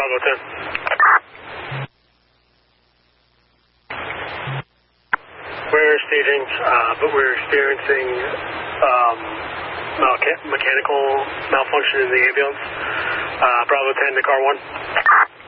Bravo 10. We're staging, but we're experiencing mechanical malfunction in the ambulance. Bravo 10 to car 1.